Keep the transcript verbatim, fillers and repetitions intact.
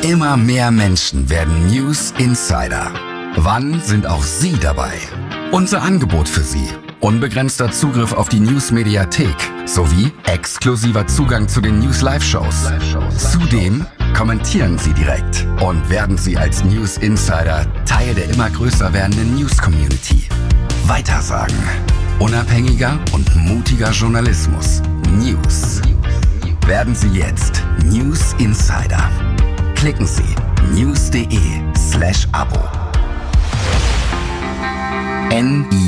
Immer mehr Menschen werden News Insider. Wann sind auch Sie dabei? Unser Angebot für Sie: unbegrenzter Zugriff auf die News-Mediathek sowie exklusiver Zugang zu den News-Live-Shows. Zudem kommentieren Sie direkt und werden Sie als News Insider Teil der immer größer werdenden News-Community. Weitersagen: unabhängiger und mutiger Journalismus. News. Werden Sie jetzt News Insider. Klicken Sie news.de slash Abo. N